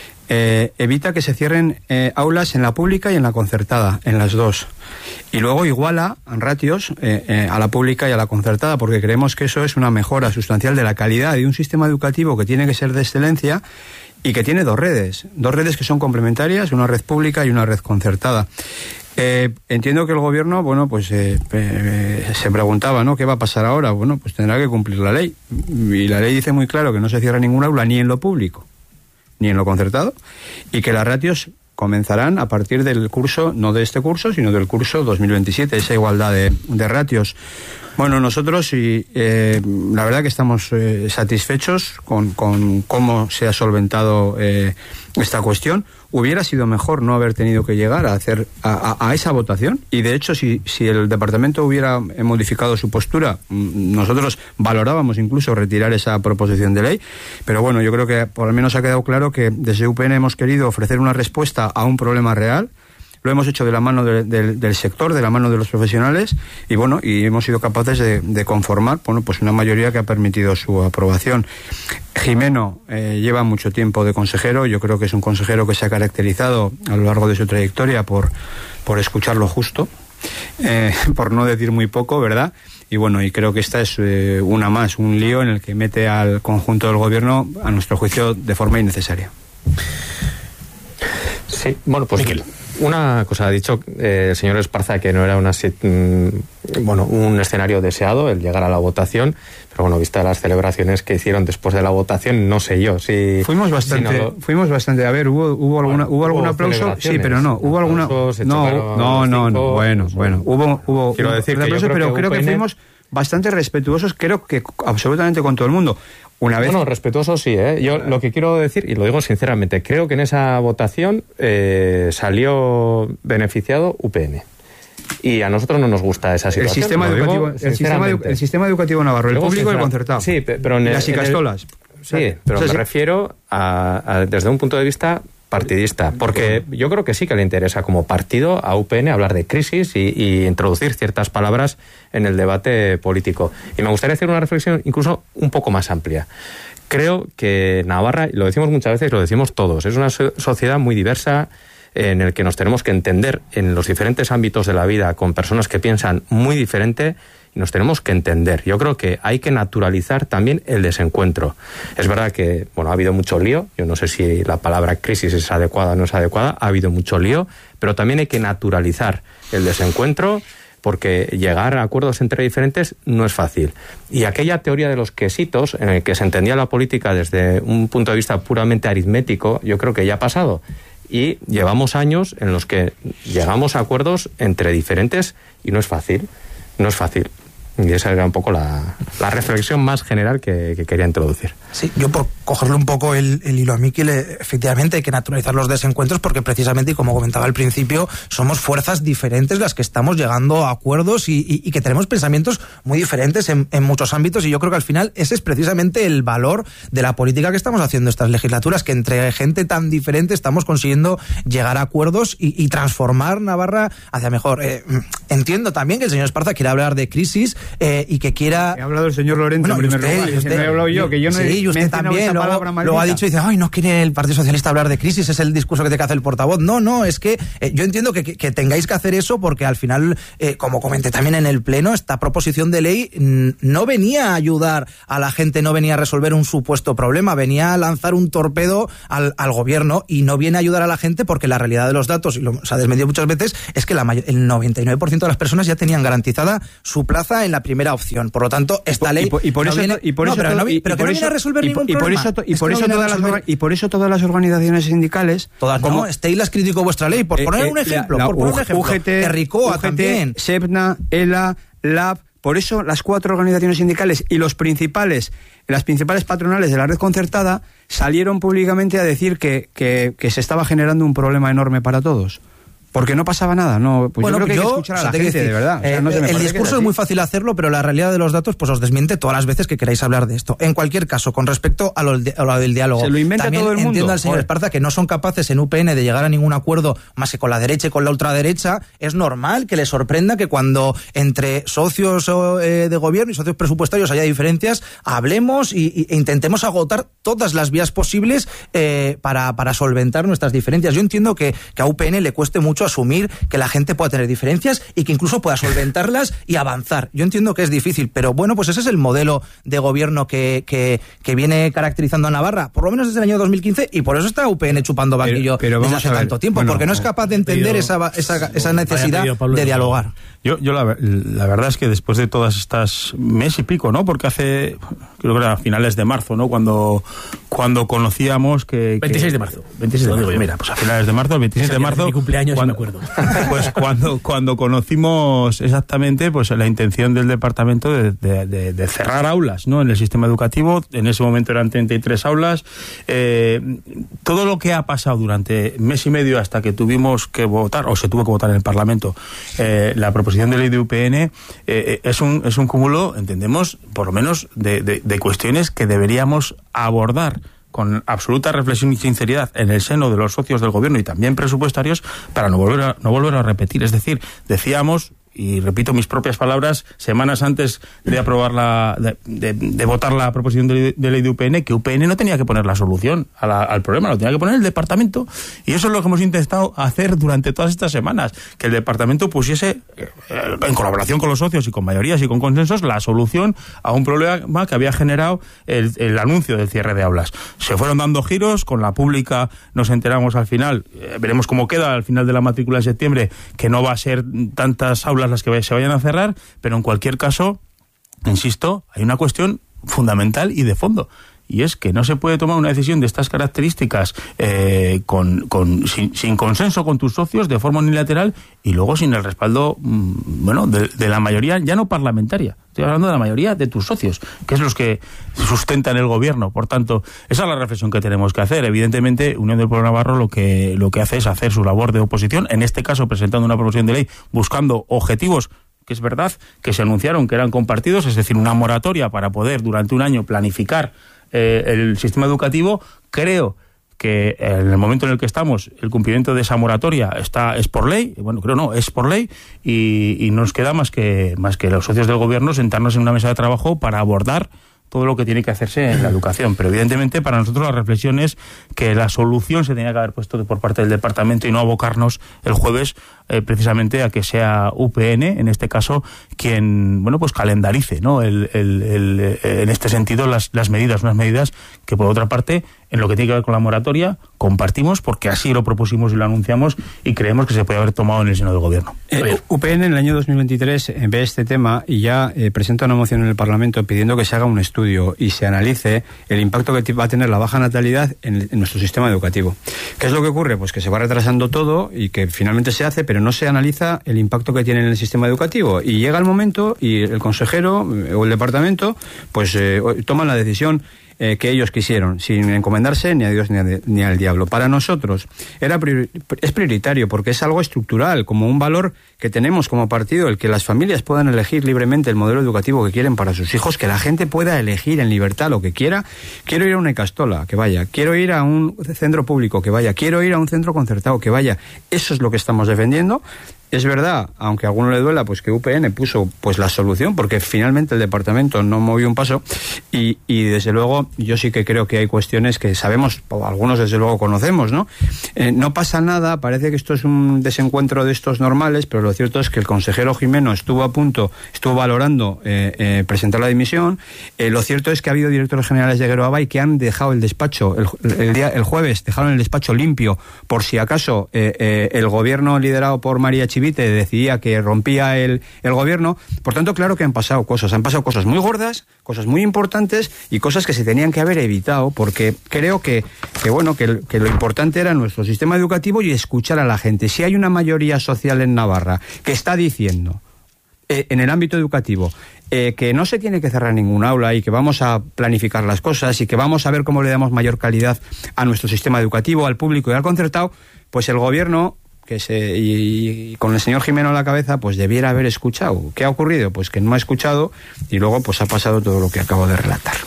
Evita que se cierren aulas en la pública y en la concertada, en las dos. Y luego iguala ratios a la pública y a la concertada, porque creemos que eso es una mejora sustancial de la calidad de un sistema educativo que tiene que ser de excelencia y que tiene dos redes que son complementarias, una red pública y una red concertada. Entiendo que el gobierno, bueno, pues se preguntaba, ¿no? ¿Qué va a pasar ahora? Bueno, pues tendrá que cumplir la ley. Y la ley dice muy claro que no se cierra ningún aula ni en lo público ni en lo concertado, y que las ratios comenzarán a partir del curso, no de este curso, sino del curso 2027, esa igualdad de ratios. Bueno, nosotros la verdad que estamos satisfechos con cómo se ha solventado esta cuestión. Hubiera sido mejor no haber tenido que llegar a hacer a esa votación, y de hecho si el departamento hubiera modificado su postura, nosotros valorábamos incluso retirar esa proposición de ley, pero bueno, yo creo que por lo menos ha quedado claro que desde UPN hemos querido ofrecer una respuesta a un problema real. Lo hemos hecho de la mano del sector, de la mano de los profesionales, y bueno, y hemos sido capaces de conformar, bueno, pues una mayoría que ha permitido su aprobación. Jimeno lleva mucho tiempo de consejero. Yo creo que es un consejero que se ha caracterizado a lo largo de su trayectoria por escuchar lo justo, por no decir muy poco, ¿verdad? Y bueno, y creo que esta es un lío en el que mete al conjunto del gobierno, a nuestro juicio, de forma innecesaria. Sí, bueno, pues Miquel. Una cosa, ha dicho el señor Esparza que no era un escenario deseado el llegar a la votación, pero bueno, vista las celebraciones que hicieron después de la votación, no sé yo si fuimos bastante, a ver, hubo algún aplauso, sí, pero no, hubo alguna hubo quiero decir que aplauso, pero creo que fuimos bastante respetuosos, creo que absolutamente con todo el mundo. Bueno, respetuoso sí, ¿eh? Yo lo que quiero decir, y lo digo sinceramente, creo que en esa votación salió beneficiado UPN. Y a nosotros no nos gusta esa situación. El sistema educativo navarro, el público y el concertado. Sí, pero las icastolas. Sí, pero me refiero desde un punto de vista partidista, porque yo creo que sí que le interesa como partido a UPN hablar de crisis y introducir ciertas palabras en el debate político. Y me gustaría hacer una reflexión incluso un poco más amplia. Creo que Navarra, y lo decimos muchas veces, lo decimos todos, es una sociedad muy diversa en el que nos tenemos que entender en los diferentes ámbitos de la vida con personas que piensan muy diferente, y nos tenemos que entender. Yo creo que hay que naturalizar también el desencuentro. Es verdad que, bueno, ha habido mucho lío, yo no sé si la palabra crisis es adecuada o no es adecuada, ha habido mucho lío, pero también hay que naturalizar el desencuentro, porque llegar a acuerdos entre diferentes no es fácil. Y aquella teoría de los quesitos, en el que se entendía la política desde un punto de vista puramente aritmético, yo creo que ya ha pasado. Y llevamos años en los que llegamos a acuerdos entre diferentes y no es fácil. No es fácil. Y esa era un poco la reflexión más general que quería introducir. Sí, yo por cogerle un poco el hilo a Miki, efectivamente hay que naturalizar los desencuentros porque precisamente, y como comentaba al principio, somos fuerzas diferentes las que estamos llegando a acuerdos y que tenemos pensamientos muy diferentes en muchos ámbitos, y yo creo que al final ese es precisamente el valor de la política que estamos haciendo estas legislaturas, que entre gente tan diferente estamos consiguiendo llegar a acuerdos y transformar Navarra hacia mejor. Entiendo también que el señor Esparza quiera hablar de crisis y que quiera... He hablado el señor Lorente en primer lugar, y he hablado yo, que yo no he y usted también luego ha dicho, dice, ay, no quiere el Partido Socialista hablar de crisis, es el discurso que tiene que hacer el portavoz. No, es que yo entiendo que tengáis que hacer eso porque al final, como comenté también en el Pleno, esta proposición de ley no venía a ayudar a la gente, no venía a resolver un supuesto problema, venía a lanzar un torpedo al gobierno, y no viene a ayudar a la gente porque la realidad de los datos, y se ha desmentido muchas veces, es que el 99% de las personas ya tenían garantizada su plaza en la primera opción. Por lo tanto, esta ley no viene a resolver ningún problema. Y por eso todas las organizaciones sindicales... Todas no, Stey las criticó vuestra ley, por poner un ejemplo. UGT, Terricoa también. SEPNA, ELA, LAB... Por eso las 4 organizaciones sindicales y las principales patronales de la red concertada salieron públicamente a decir que se estaba generando un problema enorme para todos. Porque no pasaba nada, no. Pues yo creo que hay que escuchar a la gente, de verdad. El discurso es muy fácil hacerlo, pero la realidad de los datos pues os desmiente todas las veces que queráis hablar de esto. En cualquier caso, con respecto a lo del diálogo, se lo inventa también todo el mundo. Entiendo al señor Esparza que no son capaces en UPN de llegar a ningún acuerdo más que con la derecha y con la ultraderecha. Es normal que les sorprenda que cuando entre socios de gobierno y socios presupuestarios haya diferencias, hablemos e intentemos agotar todas las vías posibles para solventar nuestras diferencias. Yo entiendo que a UPN le cueste mucho asumir que la gente pueda tener diferencias y que incluso pueda solventarlas y avanzar. Yo entiendo que es difícil, pero bueno, pues ese es el modelo de gobierno que viene caracterizando a Navarra, por lo menos desde el año 2015, y por eso está UPN chupando banquillo desde hace tanto tiempo, porque no es capaz de entender esa necesidad de dialogar. Yo la verdad es que después de todas estas mes y pico, ¿no? Porque hace, creo que era a finales de marzo, ¿no? Cuando conocíamos que... 26 de marzo. 26 de marzo. Mira, pues a finales de marzo, el 26 de marzo... Mi cumpleaños, me acuerdo. Pues cuando conocimos exactamente pues la intención del departamento de cerrar aulas, ¿no? En el sistema educativo, en ese momento eran 33 aulas. Todo lo que ha pasado durante mes y medio hasta que tuvimos que votar, o se tuvo que votar en el Parlamento, la proposición de ley de UPN, es un cúmulo, entendemos, por lo menos de cuestiones que deberíamos abordar con absoluta reflexión y sinceridad en el seno de los socios del gobierno y también presupuestarios, para no volver a repetir. Es decir, decíamos, y repito mis propias palabras, semanas antes de aprobar de votar la proposición de ley de UPN, que UPN no tenía que poner la solución al problema, lo tenía que poner el departamento. Y eso es lo que hemos intentado hacer durante todas estas semanas, que el departamento pusiese, en colaboración con los socios y con mayorías y con consensos, la solución a un problema que había generado el anuncio del cierre de aulas. Se fueron dando giros, con la pública nos enteramos al final, veremos cómo queda al final de la matrícula de septiembre, que no va a ser tantas aulas las que se vayan a cerrar, pero en cualquier caso, insisto, hay una cuestión fundamental y de fondo, y es que no se puede tomar una decisión de estas características sin consenso con tus socios, de forma unilateral, y luego sin el respaldo de la mayoría, ya no parlamentaria, estoy hablando de la mayoría de tus socios, que es los que sustentan el gobierno. Por tanto, esa es la reflexión que tenemos que hacer. Evidentemente, Unión del Pueblo Navarro lo que hace es hacer su labor de oposición, en este caso presentando una proposición de ley buscando objetivos que es verdad que se anunciaron que eran compartidos, es decir, una moratoria para poder durante un año planificar el sistema educativo. Creo que en el momento en el que estamos, el cumplimiento de esa moratoria es por ley, es por ley, y no nos queda más que los socios del gobierno sentarnos en una mesa de trabajo para abordar todo lo que tiene que hacerse en la educación. Pero evidentemente para nosotros la reflexión es que la solución se tenía que haber puesto por parte del departamento y no abocarnos el jueves precisamente a que sea UPN, en este caso, quien, bueno, pues calendarice, ¿no? En este sentido unas medidas que, por otra parte, en lo que tiene que ver con la moratoria, compartimos porque así lo propusimos y lo anunciamos y creemos que se puede haber tomado en el seno del Gobierno. UPN en el año 2023 ve este tema y ya presenta una moción en el Parlamento pidiendo que se haga un estudio y se analice el impacto que va a tener la baja natalidad en nuestro sistema educativo. ¿Qué es lo que ocurre? Pues que se va retrasando todo y que finalmente se hace, pero no se analiza el impacto que tiene en el sistema educativo. Y llega el momento y el consejero o el departamento pues toman la decisión que ellos quisieron, sin encomendarse ni a Dios ni al diablo. Para nosotros es prioritario porque es algo estructural, como un valor que tenemos como partido, el que las familias puedan elegir libremente el modelo educativo que quieren para sus hijos, que la gente pueda elegir en libertad lo que quiera. Quiero ir a una Icastola, que vaya. Quiero ir a un centro público, que vaya. Quiero ir a un centro concertado, que vaya. Eso es lo que estamos defendiendo. Es verdad, aunque a alguno le duela, pues que UPN puso pues la solución, porque finalmente el departamento no movió un paso y desde luego yo sí que creo que hay cuestiones que sabemos, o algunos desde luego conocemos, ¿no? No pasa nada, parece que esto es un desencuentro de estos normales, pero lo cierto es que el consejero Jimeno estuvo valorando presentar la dimisión. Lo cierto es que ha habido directores generales de Geroabay que han dejado el despacho, el jueves dejaron el despacho limpio por si acaso el gobierno liderado por María Chivite decidía que rompía el gobierno. Por tanto, claro que han pasado cosas muy gordas, cosas muy importantes y cosas que se tenían que haber evitado, porque creo que lo importante era nuestro sistema educativo y escuchar a la gente. Si hay una mayoría social en Navarra que está diciendo en el ámbito educativo que no se tiene que cerrar ningún aula y que vamos a planificar las cosas y que vamos a ver cómo le damos mayor calidad a nuestro sistema educativo, al público y al concertado, pues el gobierno y con el señor Jimeno a la cabeza, pues debiera haber escuchado. ¿Qué ha ocurrido? Pues que no ha escuchado y luego pues ha pasado todo lo que acabo de relatar.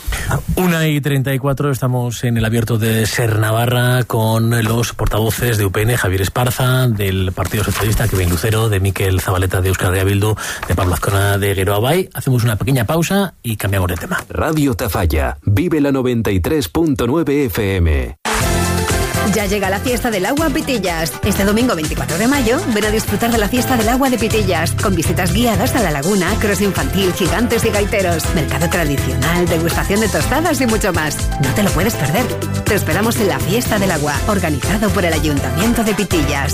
1:34, estamos en el abierto de Ser Navarra con los portavoces de UPN, Javier Esparza, del Partido Socialista, Kevin Lucero, de Mikel Zabaleta, de Euskal Herria Bildu, de Pablo Azcona, de Geroabay. Hacemos una pequeña pausa y cambiamos de tema. Radio Tafalla, vive la 93.9 FM. Ya llega la fiesta del agua a Pitillas. Este domingo 24 de mayo, ven a disfrutar de la fiesta del agua de Pitillas, con visitas guiadas a la laguna, cross infantil, gigantes y gaiteros, mercado tradicional, degustación de tostadas y mucho más. No te lo puedes perder. Te esperamos en la fiesta del agua, organizado por el Ayuntamiento de Pitillas.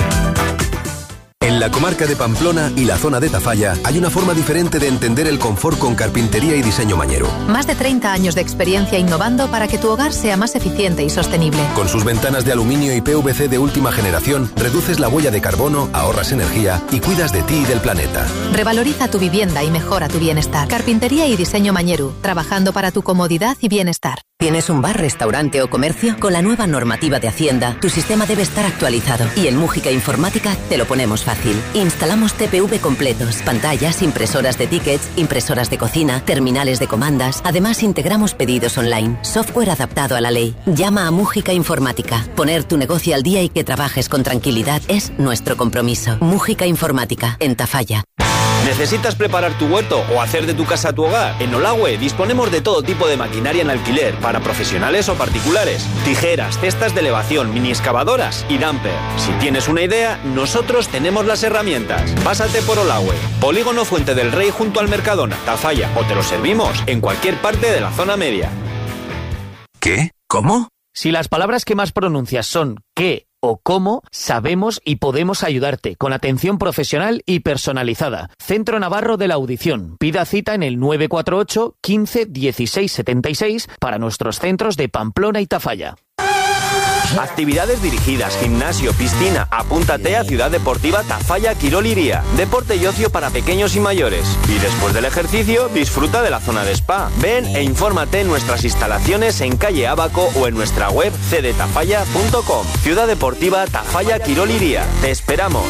En la comarca de Pamplona y la zona de Tafalla hay una forma diferente de entender el confort con carpintería y diseño mañero. Más de 30 años de experiencia innovando para que tu hogar sea más eficiente y sostenible. Con sus ventanas de aluminio y PVC de última generación, reduces la huella de carbono, ahorras energía y cuidas de ti y del planeta. Revaloriza tu vivienda y mejora tu bienestar. Carpintería y diseño Mañeru, trabajando para tu comodidad y bienestar. ¿Tienes un bar, restaurante o comercio? Con la nueva normativa de Hacienda, tu sistema debe estar actualizado. Y en Mújica Informática te lo ponemos fácil. Instalamos TPV completos, pantallas, impresoras de tickets, impresoras de cocina, terminales de comandas. Además, integramos pedidos online, software adaptado a la ley. Llama a Mújica Informática. Poner tu negocio al día y que trabajes con tranquilidad es nuestro compromiso. Mújica Informática, en Tafalla. ¿Necesitas preparar tu huerto o hacer de tu casa tu hogar? En Olagüe disponemos de todo tipo de maquinaria en alquiler para profesionales o particulares. Tijeras, cestas de elevación, mini excavadoras y dumper. Si tienes una idea, nosotros tenemos las herramientas. Pásate por Olagüe, Polígono Fuente del Rey junto al Mercadona, Tafalla, o te lo servimos en cualquier parte de la zona media. ¿Qué? ¿Cómo? Si las palabras que más pronuncias son qué o cómo, sabemos y podemos ayudarte con atención profesional y personalizada. Centro Navarro de la Audición. Pida cita en el 948 15 16 76 para nuestros centros de Pamplona y Tafalla. Actividades dirigidas, gimnasio, piscina. Apúntate a Ciudad Deportiva Tafalla Quiroliría. Deporte y ocio para pequeños y mayores. Y después del ejercicio, disfruta de la zona de spa. Ven e infórmate en nuestras instalaciones en calle Ábaco o en nuestra web cdtafalla.com. Ciudad Deportiva Tafalla Quiroliría. Te esperamos.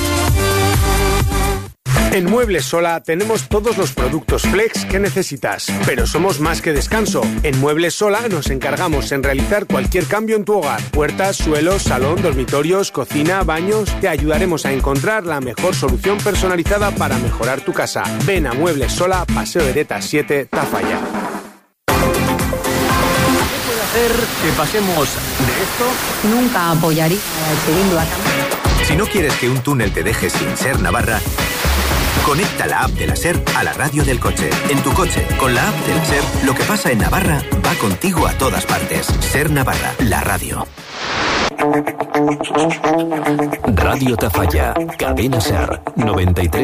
En Muebles Sola tenemos todos los productos flex que necesitas, pero somos más que descanso. En Muebles Sola nos encargamos en realizar cualquier cambio en tu hogar. Puertas, suelos, salón, dormitorios, cocina, baños. Te ayudaremos a encontrar la mejor solución personalizada para mejorar tu casa. Ven a Muebles Sola, Paseo Hereta 7, Tafalla. ¿Qué puede hacer que pasemos de esto? Nunca apoyaría el segundo ataque. Si no quieres que un túnel te deje sin Ser Navarra, conecta la app de la SER a la radio del coche. En tu coche, con la app de la SER, lo que pasa en Navarra va contigo a todas partes. Ser Navarra, la radio. Radio Tafalla, Cadena SER, 93.